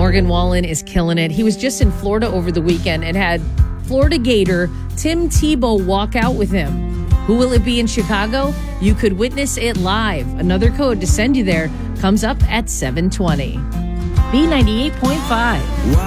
Morgan Wallen is killing it. He was just in Florida over the weekend and had Florida Gator Tim Tebow walk out with him. Who will it be in Chicago? You could witness it live. Another code to send you there comes up at 7:20. B98.5.